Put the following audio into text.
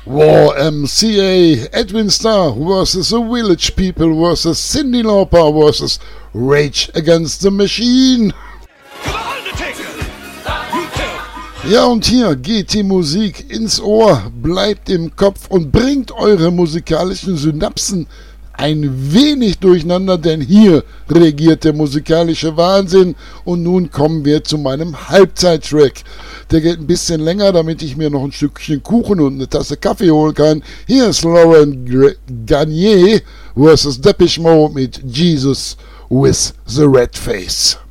War MCA, Edwin Starr vs. The Village People vs. Cyndi Lauper vs. Rage Against the Machine. Ja, und hier geht die Musik ins Ohr, bleibt im Kopf und bringt eure musikalischen Synapsen ein wenig durcheinander, denn hier regiert der musikalische Wahnsinn. Und nun kommen wir zu meinem Halbzeittrack. Der geht ein bisschen länger, damit ich mir noch ein Stückchen Kuchen und eine Tasse Kaffee holen kann. Hier ist Laurent Garnier vs. Depeche Mode mit Jesus with the Red Face.